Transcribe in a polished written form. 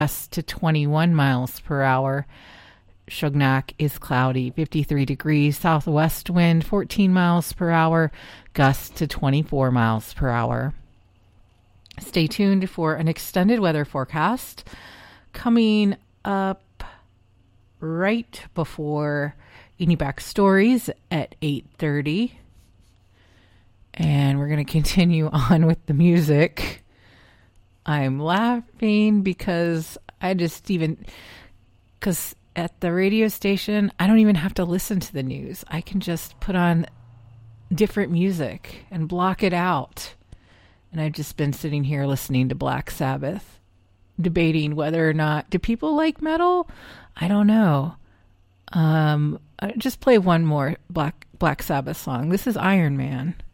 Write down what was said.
gusts to 21 miles per hour. Shugnak is cloudy, 53 degrees. Southwest wind, 14 miles per hour. Gusts to 24 miles per hour. Stay tuned for an extended weather forecast coming up right before ENIBAC Stories at 8:30. And we're going to continue on with the music. I'm laughing because because at the radio station, I don't even have to listen to the news. I can just put on different music and block it out. And I've just been sitting here listening to Black Sabbath, debating whether or not, do people like metal? I don't know. Just play one more Black Sabbath song. This is Iron Man.